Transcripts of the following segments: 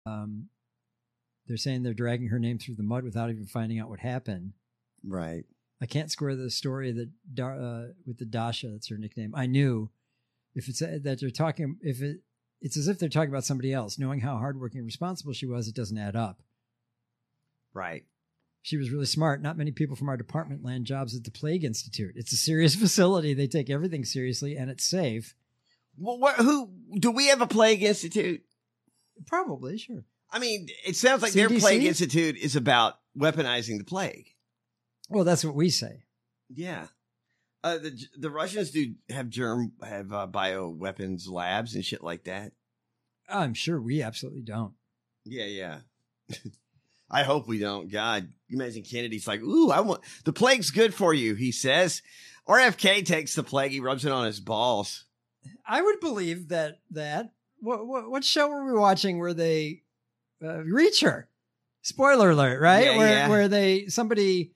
they're saying they're dragging her name through the mud without even finding out what happened. Right. I can't square the story that with the Dasha, that's her nickname. I knew if it's that they're talking, it's as if they're talking about somebody else. Knowing how hardworking and responsible she was, it doesn't add up. Right. She was really smart. Not many people from our department land jobs at the Plague Institute. It's a serious facility. They take everything seriously, and it's safe. Well, who do we have a Plague Institute? Probably, sure. I mean, it sounds like CDC? their Plague Institute is about weaponizing the plague. Well, that's what we say. Yeah. The Russians have bioweapons labs and shit like that. I'm sure we absolutely don't. Yeah. I hope we don't. God, you imagine Kennedy's like, ooh, the plague's good for you, he says. RFK takes the plague, he rubs it on his balls. I would believe that. What show were we watching where they Reacher? Spoiler alert, right? Where somebody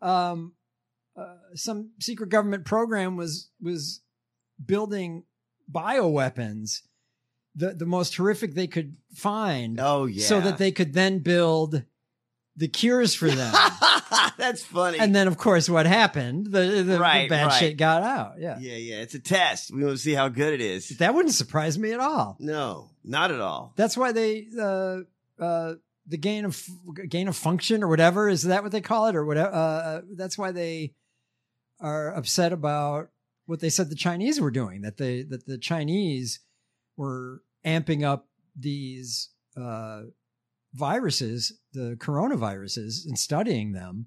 some secret government program was building bioweapons, the most horrific they could find. Oh yeah, so that they could then build the cures for them. That's funny. And then, of course, what happened? The bad shit got out. Yeah. It's a test. We want to see how good it is. That wouldn't surprise me at all. No, not at all. That's why they the gain of function or whatever, is that what they call it, or whatever? That's why they are upset about what they said the Chinese were doing. That the Chinese were amping up these viruses, the coronaviruses, and studying them,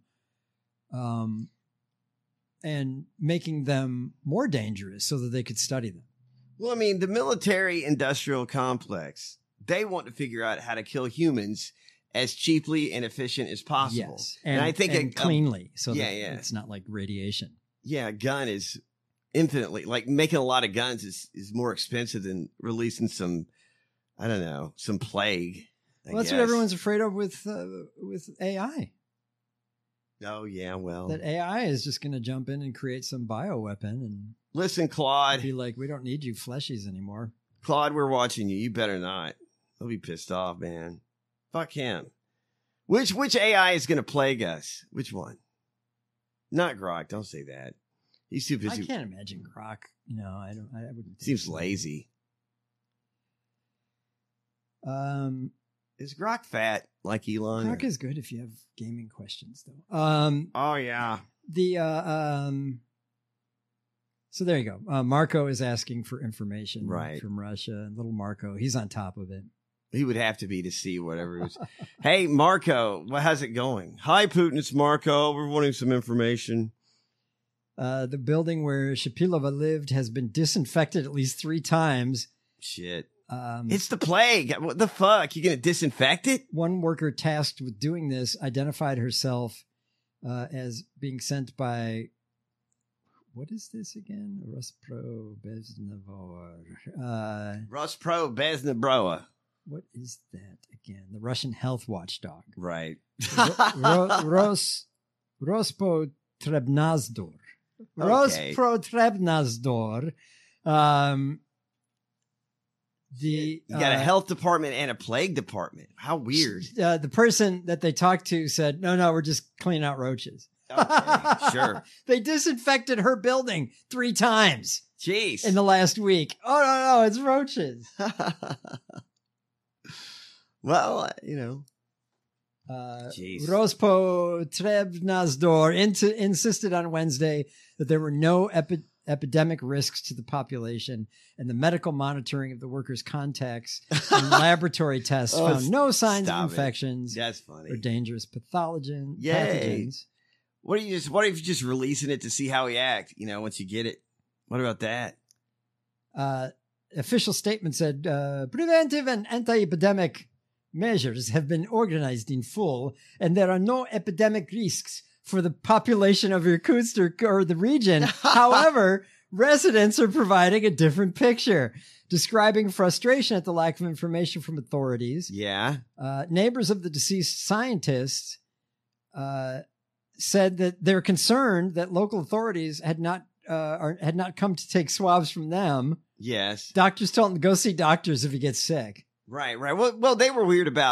and making them more dangerous so that they could study them. Well, I mean, the military-industrial complex, they want to figure out how to kill humans as cheaply and efficient as possible. Yes, and I think cleanly, so that it's not like radiation. Yeah, a gun is infinitely, like making a lot of guns is more expensive than releasing some plague. Well, that's what everyone's afraid of with AI. Oh yeah, well, that AI is just going to jump in and create some bioweapon and listen, Claude, be like, we don't need you fleshies anymore. Claude, we're watching you. You better not. He'll be pissed off, man. Fuck him. Which AI is going to plague us? Which one? Not Grok. Don't say that. He's too busy. I can't imagine Grok. No, I don't. I wouldn't. Seems lazy. Is Grok fat like Elon? Grok is good if you have gaming questions, though. Oh yeah. So there you go. Marco is asking for information from Russia. And little Marco, he's on top of it. He would have to be to see whatever it was. Hey, Marco, how's it going? Hi, Putin. It's Marco. We're wanting some information. The building where Shapilova lived has been disinfected at least 3 times. Shit. It's the plague. What the fuck? You going to disinfect it? One worker tasked with doing this identified herself as being sent by... What is this again? Rosprobeznabroa. What is that again? The Russian health watchdog. Right. Rospotrebnazdor. Rospotrebnazdor. You got a health department and a plague department. How weird. The person that they talked to said, no, we're just cleaning out roaches. Okay, sure. They disinfected her building 3 times. Jeez. In the last week. Oh, no, it's roaches. Well, Rospotrebnazdor insisted on Wednesday that there were no epidemic risks to the population, and the medical monitoring of the workers' contacts and laboratory tests found no signs of infections. That's funny. Or dangerous pathogens. What if you're just releasing it to see how he acts, once you get it? What about that? Official statement said, preventive and anti-epidemic measures have been organized in full, and there are no epidemic risks for the population of Irkutsk or the region. However, residents are providing a different picture, describing frustration at the lack of information from authorities. Yeah. Neighbors of the deceased scientists said that they're concerned that local authorities had not come to take swabs from them. Yes. Doctors told him to go see doctors if he gets sick. Right. Well, they were weird about